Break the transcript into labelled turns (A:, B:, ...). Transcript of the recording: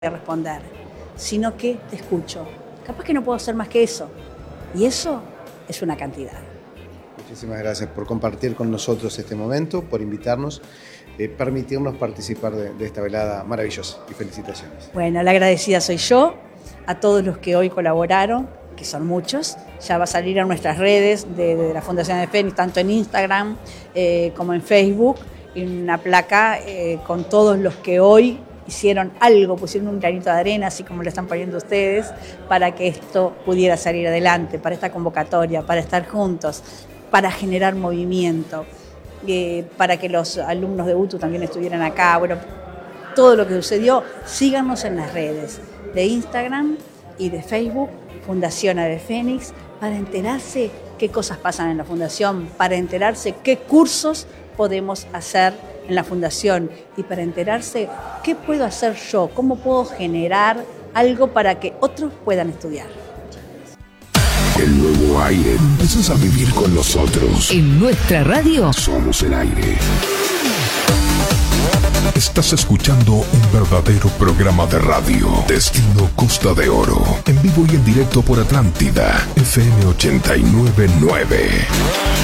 A: responder, sino que te escucho. Capaz que no puedo hacer más que eso. Y eso es una cantidad.
B: Muchísimas gracias por compartir con nosotros este momento, por invitarnos, permitirnos participar de esta velada maravillosa. Y felicitaciones.
A: Bueno, la agradecida soy yo, a todos los que hoy colaboraron, que son muchos. Ya va a salir a nuestras redes de la Fundación de Fénix, tanto en Instagram como en Facebook, y una placa con todos los que hoy hicieron algo, pusieron un granito de arena, así como lo están poniendo ustedes, para que esto pudiera salir adelante, para esta convocatoria, para estar juntos, para generar movimiento, para que los alumnos de UTU también estuvieran acá. Bueno, todo lo que sucedió, síganos en las redes de Instagram y de Facebook, Fundación Ave Fénix, para enterarse qué cosas pasan en la Fundación, para enterarse qué cursos podemos hacer en la Fundación y para enterarse qué puedo hacer yo, cómo puedo generar algo para que otros puedan estudiar.
C: El nuevo aire. Empiezas a vivir con nosotros.
D: En nuestra radio
C: Somos el aire. Estás escuchando un verdadero programa de radio. Destino Costa de Oro. En vivo y en directo por Atlántida. FM 89.9.